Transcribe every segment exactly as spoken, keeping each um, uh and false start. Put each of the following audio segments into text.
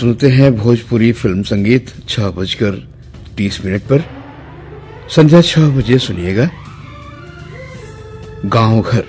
सुनते हैं भोजपुरी फिल्म संगीत छह बजकर तीस मिनट पर। संध्या छह बजे सुनिएगा गांव घर।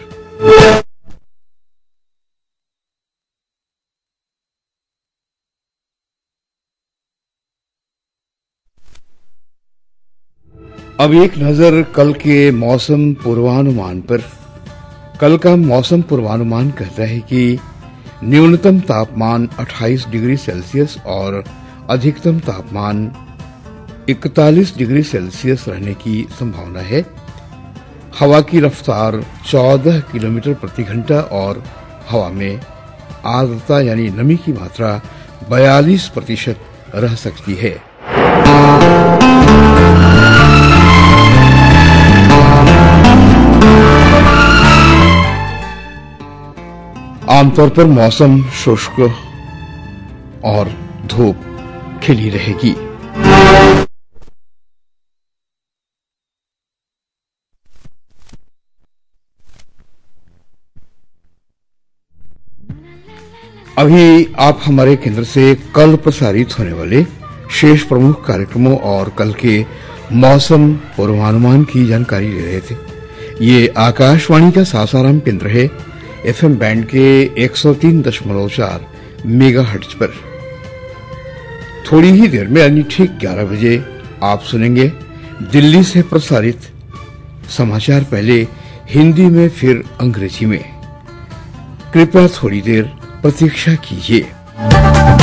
अब एक नजर कल के मौसम पूर्वानुमान पर। कल का मौसम पूर्वानुमान कहता है कि न्यूनतम तापमान अट्ठाईस डिग्री सेल्सियस और अधिकतम तापमान इकतालीस डिग्री सेल्सियस रहने की संभावना है। हवा की रफ्तार चौदह किलोमीटर प्रति घंटा और हवा में आर्द्रता यानी नमी की मात्रा बयालीस प्रतिशत रह सकती है। आमतौर पर मौसम शुष्क और धूप खिली रहेगी। अभी आप हमारे केंद्र से कल प्रसारित होने वाले शेष प्रमुख कार्यक्रमों और कल के मौसम पूर्वानुमान की जानकारी ले रहे थे। ये आकाशवाणी का सासाराम केंद्र है, एफएम बैंड के एक सौ तीन दशमलव चार मेगाहर्ट्ज पर। थोड़ी ही देर में यानी ठीक ग्यारह बजे आप सुनेंगे दिल्ली से प्रसारित समाचार, पहले हिंदी में फिर अंग्रेजी में। कृपया थोड़ी देर प्रतीक्षा कीजिए।